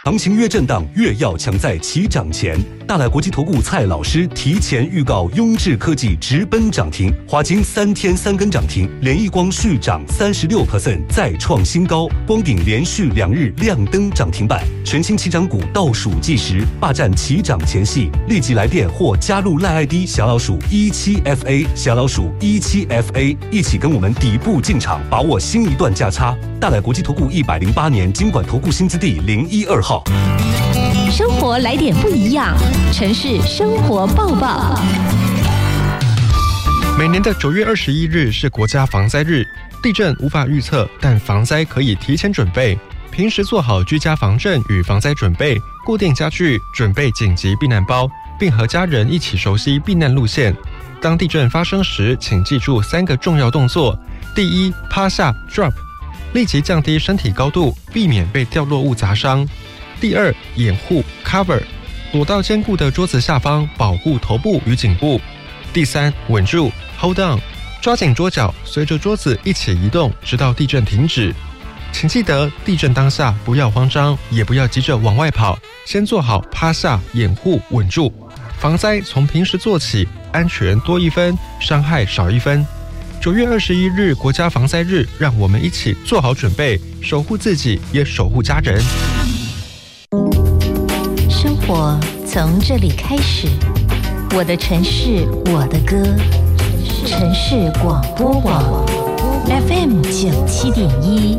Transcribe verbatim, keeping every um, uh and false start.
行情越震荡，越要抢在起涨前。大来国际投顾蔡老师提前预告，雍智科技直奔涨停，华金三天三根涨停，联益光续涨三十六 percent， 再创新高，光鼎连续两日亮灯涨停板，全新起涨股倒数计时，霸占起涨前夕，立即来电或加入赖 I D 小老鼠一七 F A 小老鼠一七 F A， 一起跟我们底部进场，把握新一段价差。大来国际投顾一百零八年金管投顾新字第零一二号。 生活来点不一样，城市生活报报。 每年的九月二十一日是国家防灾日，地震无法预测，但防灾可以提前准备。平时做好居家防震与防灾准备，固定家具，准备紧急避难包，并和家人一起熟悉避难路线。当地震发生时，请记住三个重要动作：第一，趴下 drop， 立即降低身体高度，避免被掉落物砸伤。第二，掩护 cover， 躲到坚固的桌子下方，保护头部与颈部。第三，稳住 hold on， 抓紧桌角，随着桌子一起移动，直到地震停止。请记得，地震当下不要慌张，也不要急着往外跑，先做好趴下、掩护、稳住。防灾从平时做起，安全多一分，伤害少一分。九月二十一日国家防灾日，让我们一起做好准备，守护自己，也守护家人。 生活从这里开始，我的城市，我的歌，城市广播网 F M 九七点一。